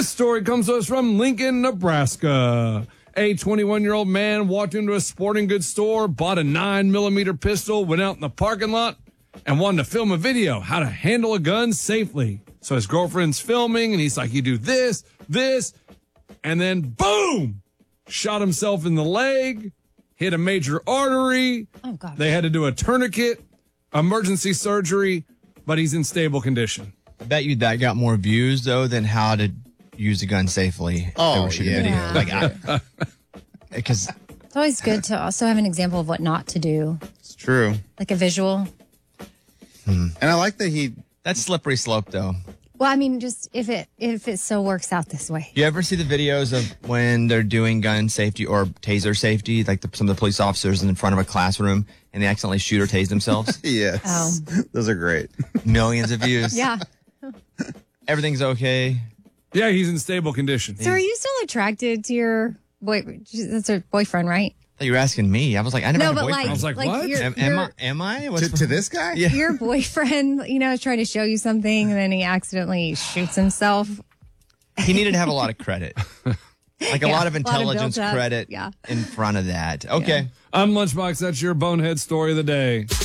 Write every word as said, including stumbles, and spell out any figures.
This story comes to us from Lincoln, Nebraska. A twenty-one-year-old man walked into a sporting goods store, bought a nine millimeter pistol, went out in the parking lot, and wanted to film a video how to handle a gun safely. So his girlfriend's filming, and he's like, you do this, this, and then boom! Shot himself in the leg, hit a major artery. Oh, God. They had to do a tourniquet, emergency surgery, but he's in stable condition. I bet you that got more views, though, than how to use a gun safely. Oh, yeah. Yeah. Like, because It's always good to also have an example of what not to do, It's true. like a visual. And I like that he, that's slippery slope, though. Well, I mean, just if it if it so works out this way. You ever see the videos of when they're doing gun safety or taser safety, like the, some of the police officers in front of a classroom and they accidentally shoot or tase themselves? yes. Oh. Those are great. Millions of views. Yeah. Everything's okay. Yeah, he's in stable condition. So are you still attracted to your boy? That's her boyfriend, right? I thought you were asking me. I was like, I never No, had a but boyfriend. like, I was like, what? Your, am, am your, I? Am I? What's to, to this guy? Yeah. your boyfriend, you know, is trying to show you something, and then he accidentally shoots himself. He needed to have a lot of credit. Like a Yeah, lot of a lot of intelligence built up, credit yeah. in front of that. Okay. I'm Lunchbox. That's your bonehead story of the day.